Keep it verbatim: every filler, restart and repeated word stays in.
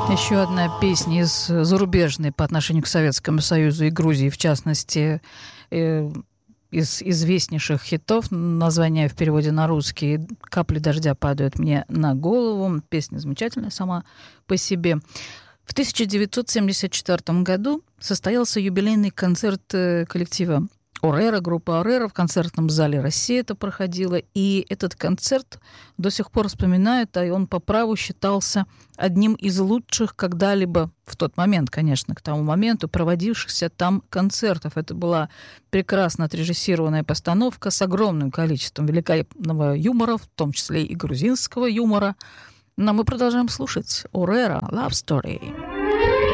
Еще одна песня из зарубежной по отношению к Советскому Союзу и Грузии, в частности, э, из известнейших хитов. Название в переводе на русский «Капли дождя падают мне на голову». Песня замечательная сама по себе. В тысяча девятьсот семьдесят четвёртом году состоялся юбилейный концерт коллектива «Орера», группа «Орера» в концертном зале «Россия» это проходило. И этот концерт до сих пор вспоминают, а он по праву считался одним из лучших когда-либо, в тот момент, конечно, к тому моменту, проводившихся там концертов. Это была прекрасно отрежиссированная постановка с огромным количеством великолепного юмора, в том числе и грузинского юмора. Но мы продолжаем слушать «Орера» «Love Story».